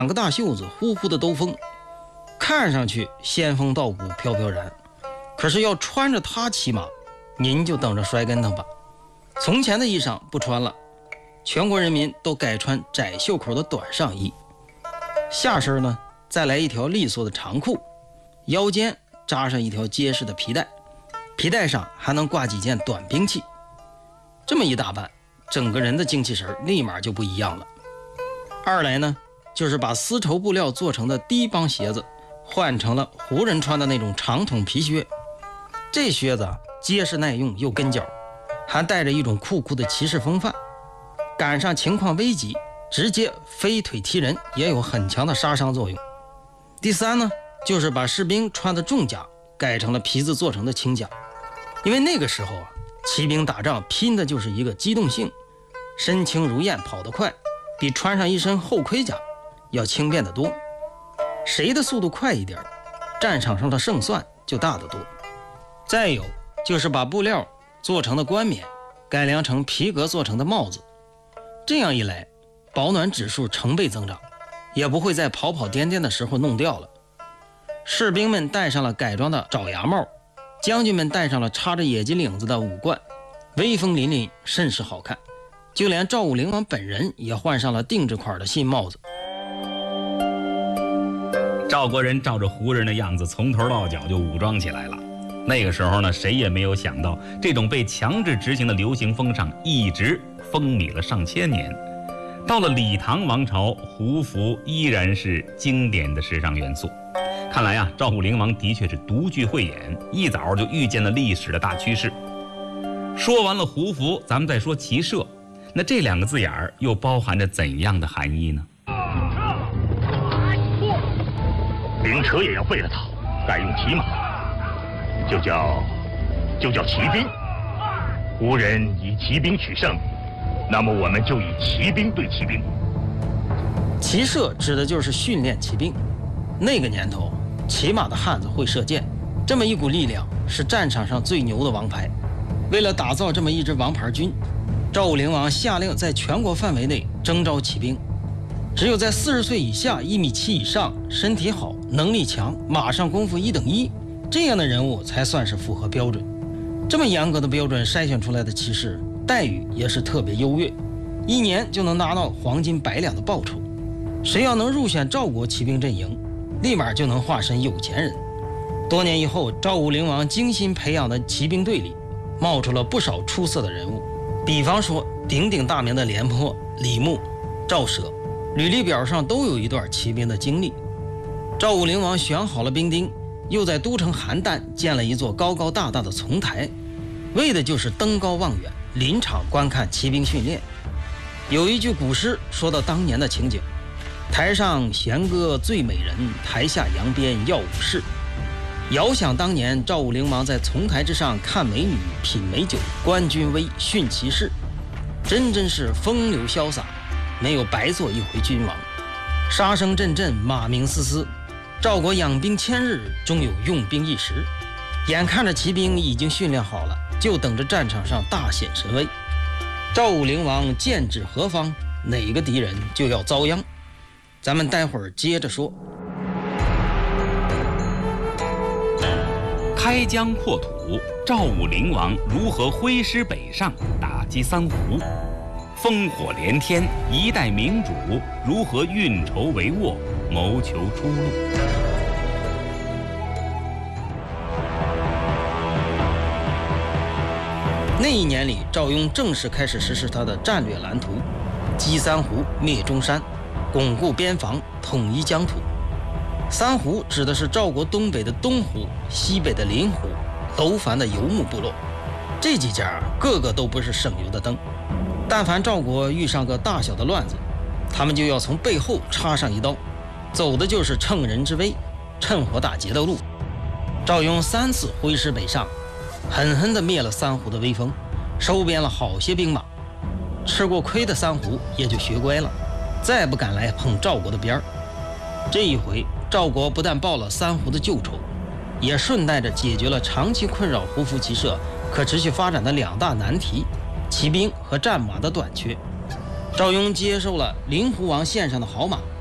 个大袖子，呼呼的兜风，看上去仙风道骨，飘飘然。可是要穿着它骑马，您就等着摔跟头吧。从前的衣裳不穿了，全国人民都改穿窄袖口的短上衣，下身呢再来一条利索的长裤，腰间扎上一条结实的皮带，皮带上还能挂几件短兵器。这么一打扮，整个人的精气神立马就不一样了。二来呢，就是把丝绸布料做成的低帮鞋子换成了胡人穿的那种长筒皮靴。这靴子结实耐用又跟脚，还带着一种酷酷的骑士风范，赶上情况危急，直接飞腿踢人，也有很强的杀伤作用。第三呢，就是把士兵穿的重甲改成了皮子做成的轻甲。因为那个时候骑兵打仗拼的就是一个机动性，身轻如燕，跑得快，比穿上一身厚盔甲要轻便得多。谁的速度快一点，战场上的胜算就大得多。再有就是把布料做成的冠冕改良成皮革做成的帽子，这样一来，保暖指数成倍增长，也不会在跑跑颠颠的时候弄掉了。士兵们戴上了改装的爪牙帽，将军们戴上了插着野鸡领子的武冠，威风凛凛，甚是好看。就连赵武灵王本人也换上了定制款的新帽子。 赵国人照着胡人的样子，从头到脚就武装起来了。那个时候呢，谁也没有想到，这种被强制执行的流行风尚一直风靡了上千年。到了李唐王朝，胡服依然是经典的时尚元素。看来赵武灵王的确是独具慧眼，一早就预见了历史的大趋势。说完了胡服，咱们再说骑射。那这两个字眼儿又包含着怎样的含义呢？ 灵车也要废了它，改用骑马，就叫骑兵。胡人以骑兵取胜，那么我们就以骑兵对骑兵。 骑射指的就是训练骑兵。那个年头，骑马的汉子会射箭，这么一股力量是战场上最牛的王牌。为了打造这么一支王牌军，赵武灵王下令在全国范围内征召骑兵，只有在40岁以下、1.7米以上、身体好、能力强、马上功夫1等1这样的人物才算是符合标准。这么严格的标准筛选出来的骑士，待遇也是特别优越，1年就能拿到黄金100两的报酬。谁要能入选赵国骑兵阵营，立马就能化身有钱人。多年以后，赵武灵王精心培养的骑兵队里冒出了不少出色的人物，比方说鼎鼎大名的廉颇、李牧、赵舍，履历表上都有一段骑兵的经历。赵武灵王选好了兵丁，又在都城邯郸建了一座高高大大的丛台，为的就是登高望远，临场观看骑兵训练。有一句古诗说到当年的情景：台上弦歌最美人，台下扬鞭耀武士。遥想当年赵武灵王在丛台之上看美女、品美酒、观军威、训骑士，真是风流潇洒，没有白做一回君王。杀声阵阵，马鸣嘶嘶，赵国养兵1000日，终有用兵一时。眼看着骑兵已经训练好了，就等着战场上大显神威。赵武灵王剑指何方，哪个敌人就要遭殃。咱们待会儿接着说。 开疆扩土，赵武灵王如何挥师北上打击三胡？烽火连天，一代明主如何运筹帷幄，谋求出路？ 那一年里，赵雍正式开始实施他的战略蓝图：击三胡，灭中山，巩固边防，统一疆土。三胡指的是赵国东北的东胡、西北的临胡、楼烦的游牧部落。这几家个个都不是省油的灯，但凡赵国遇上个大小的乱子，他们就要从背后插上一刀，走的就是乘人之危、趁火打劫的路。赵雍3次挥师北上，狠狠地灭了三胡的威风，收编了好些兵马。吃过亏的三胡也就学乖了，再不敢来碰赵国的边儿。这一回，赵国不但报了三胡的旧仇，也顺带着解决了长期困扰胡服骑射可持续发展的2大难题：骑兵和战马的短缺。赵雍接受了灵狐王献上的好马，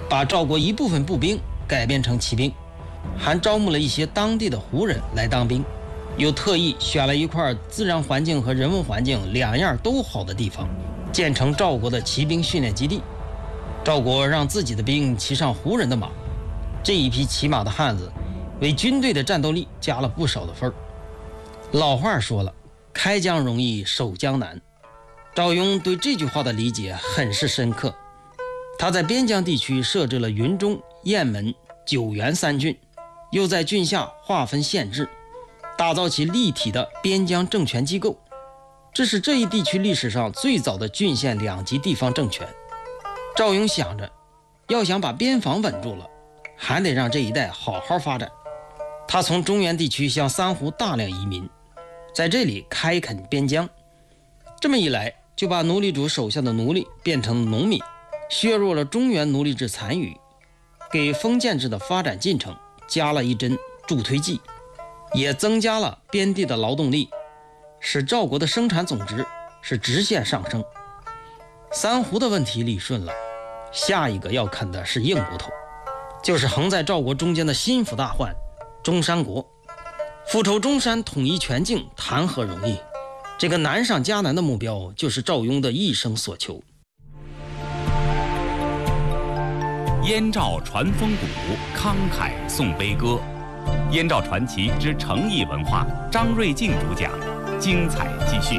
把赵国一部分步兵改编成骑兵，还招募了一些当地的胡人来当兵，又特意选了一块自然环境和人文环境两样都好的地方，建成赵国的骑兵训练基地。赵国让自己的兵骑上胡人的马，这一批骑马的汉子为军队的战斗力加了不少的分儿。老话说了，开疆容易守疆难。赵雍对这句话的理解很是深刻，他在边疆地区设置了云中、雁门、九原3郡，又在郡下划分县制，打造起立体的边疆政权机构。这是这一地区历史上最早的郡县2级地方政权。赵雍想着，要想把边防稳住了，还得让这一带好好发展。他从中原地区向三湖大量移民，在这里开垦边疆。这么一来，就把奴隶主手下的奴隶变成农民，削弱了中原奴隶制残余，给封建制的发展进程加了一针助推剂，也增加了边地的劳动力，使赵国的生产总值是直线上升。三湖的问题理顺了，下一个要啃的是硬骨头，就是横在赵国中间的心腹大患中山国。复仇中山，统一全境，谈何容易？这个难上加难的目标，就是赵雍的一生所求。 燕赵传风骨，慷慨颂悲歌。燕赵传奇之诚意文化，张瑞静主讲，精彩继续。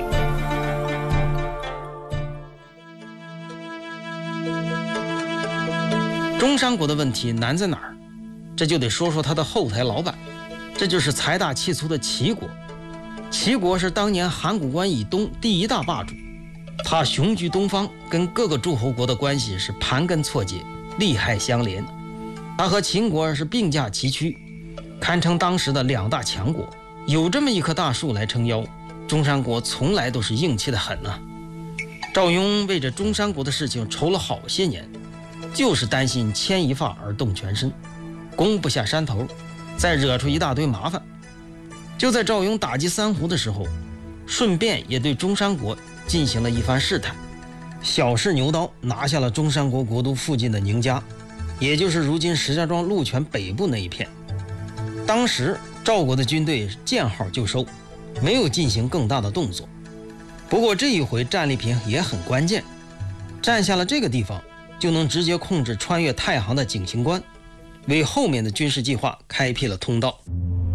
中山国的问题难在哪儿？这就得说说他的后台老板，这就是财大气粗的齐国。齐国是当年函谷关以东第一大霸主，他雄居东方，跟各个诸侯国的关系是盘根错节，利害相连。他和秦国是并驾齐驱，堪称当时的2大强国。有这么一棵大树来撑腰，中山国从来都是硬气的很啊。赵雍为着中山国的事情愁了好些年，就是担心牵一发而动全身，攻不下山头，再惹出一大堆麻烦。就在赵雍打击三湖的时候，顺便也对中山国进行了一番试探，小试牛刀，拿下了中山国国都附近的宁家，也就是如今石家庄鹿泉北部那一片。当时赵国的军队见好就收，没有进行更大的动作。不过这一回战利品也很关键，占下了这个地方，就能直接控制穿越太行的井陉关，为后面的军事计划开辟了通道。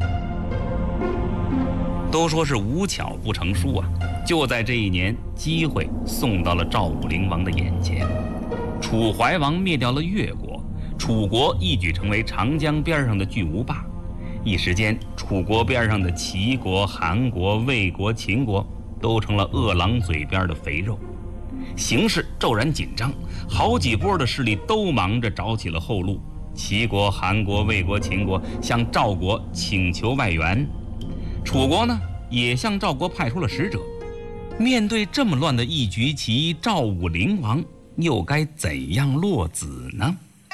都说是无巧不成书啊！就在这一年，机会送到了赵武灵王的眼前。楚怀王灭掉了越国，楚国一举成为长江边上的巨无霸。一时间，楚国边上的齐国、韩国、魏国、秦国都成了饿狼嘴边的肥肉。形势骤然紧张，好几波的势力都忙着找起了后路。齐国、韩国、魏国、秦国向赵国请求外援。楚国呢，也向赵国派出了使者。面对这么乱的一局棋，赵武灵王又该怎样落子呢？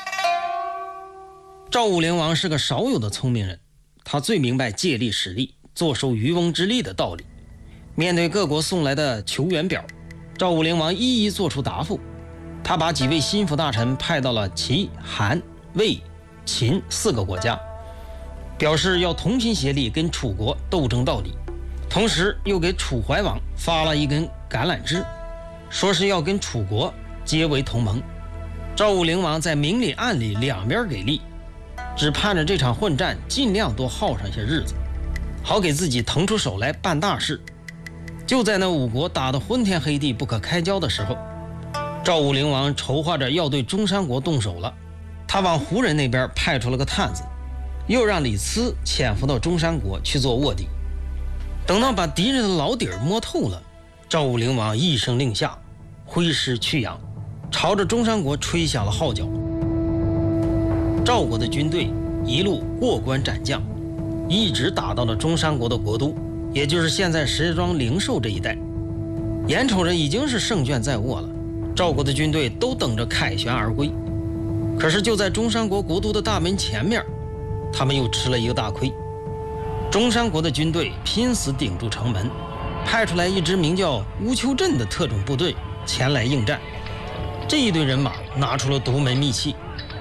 赵武灵王是个少有的聪明人，他最明白借力使力，坐收渔翁之利的道理。面对各国送来的求援表，赵武灵王一一做出答复。他把几位心腹大臣派到了齐、韩、魏、秦4个国家，表示要同心协力跟楚国斗争到底，同时又给楚怀王发了一根橄榄枝，说是要跟楚国结为同盟。赵武灵王在明里暗里两边给力，只盼着这场混战尽量多耗上些日子，好给自己腾出手来办大事。就在那5国打得昏天黑地不可开交的时候，赵武灵王筹划着要对中山国动手了。他往胡人那边派出了个探子，又让李斯潜伏到中山国去做卧底。等到把敌人的老底儿摸透了，赵武灵王一声令下，挥师去阳，朝着中山国吹响了号角。赵国的军队一路过关斩将，一直打到了中山国的国都，也就是现在石家庄灵寿这一带。眼瞅着已经是胜券在握了，赵国的军队都等着凯旋而归。可是就在中山国国都的大门前面，他们又吃了一个大亏。中山国的军队拼死顶住城门，派出来一支名叫乌丘镇的特种部队前来应战。这一队人马拿出了独门秘器，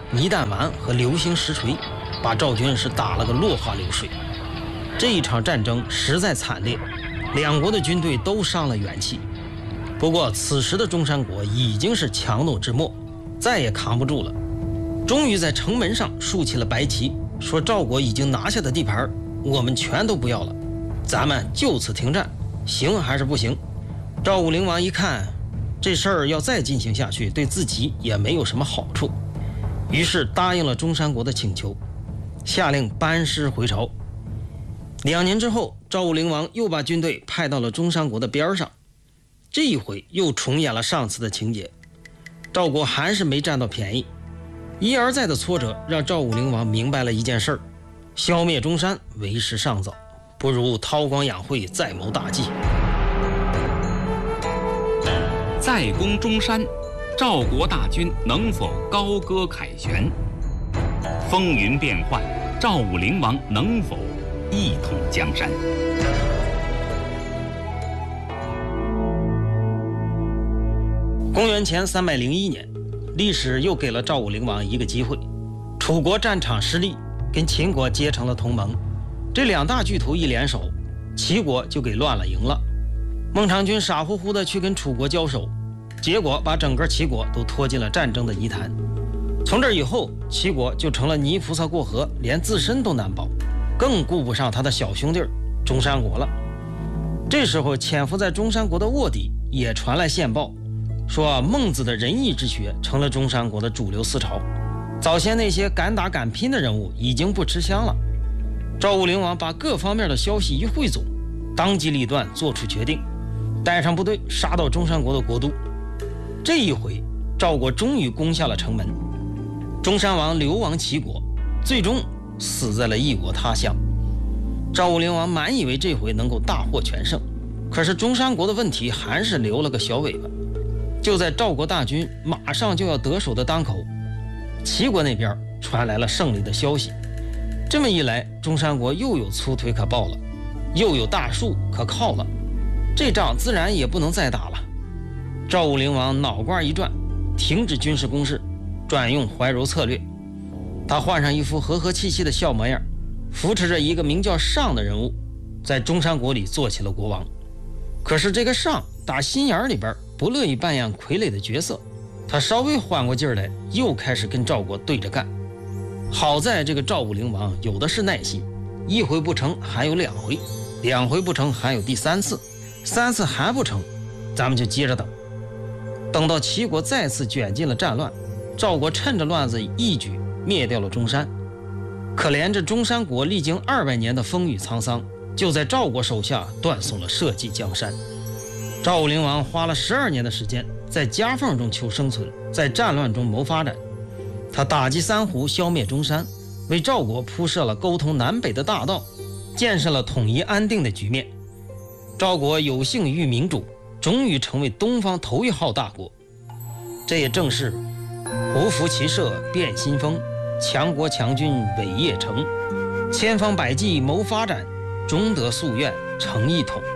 泥弹丸和流星石锤，把赵军是打了个落花流水。这一场战争实在惨烈，两国的军队都伤了元气。不过此时的中山国已经是强弩之末，再也扛不住了，终于在城门上竖起了白旗，说赵国已经拿下的地盘我们全都不要了，咱们就此停战，行还是不行？赵武灵王一看这事儿要再进行下去，对自己也没有什么好处，于是答应了中山国的请求，下令班师回朝。2年之后，赵武灵王又把军队派到了中山国的边上，这一回又重演了上次的情节。赵国还是没占到便宜，一而再的挫折让赵武灵王明白了一件事儿：消灭中山为时尚早，不如韬光养晦，再谋大计。 再攻中山，赵国大军能否高歌凯旋？风云变幻，赵武灵王能否一统江山？ 公元前301年，历史又给了赵武灵王一个机会。楚国战场失利，跟秦国结成了同盟，这2大巨头一联手，齐国就给乱了营了。孟尝君傻乎乎的去跟楚国交手，结果把整个齐国都拖进了战争的泥潭。从这以后，齐国就成了泥菩萨过河，连自身都难保，更顾不上他的小兄弟中山国了。这时候，潜伏在中山国的卧底也传来线报，说孟子的仁义之学成了中山国的主流思潮，早先那些敢打敢拼的人物已经不吃香了。赵武灵王把各方面的消息一汇总，当机立断做出决定，带上部队杀到中山国的国都。这一回，赵国终于攻下了城门，中山王流亡齐国，最终死在了异国他乡。赵武灵王满以为这回能够大获全胜，可是中山国的问题还是留了个小尾巴。就在赵国大军马上就要得手的当口，齐国那边传来了胜利的消息。这么一来，中山国又有粗腿可抱了，又有大树可靠了，这仗自然也不能再打了。赵武灵王脑瓜一转，停止军事攻势，转用怀柔策略。他换上一副和和气气的笑模样，扶持着一个名叫尚的人物，在中山国里做起了国王。可是这个尚打心眼里边不乐意扮演傀儡的角色，他稍微缓过劲儿来，又开始跟赵国对着干。好在这个赵武灵王有的是耐心，一回不成还有2回，2回不成还有第3次，3次还不成，咱们就接着等。等到齐国再次卷进了战乱，赵国趁着乱子一举灭掉了中山。可怜这中山国历经200年的风雨沧桑，就在赵国手下断送了社稷江山。赵武灵王花了12年的时间，在夹缝中求生存，在战乱中谋发展。他打击三胡，消灭中山，为赵国铺设了沟通南北的大道，建设了统一安定的局面。赵国有幸遇民主，终于成为东方头一号大国。这也正是胡服骑射变新风，强国强军伟业成，千方百计谋发展，终得夙愿成一统。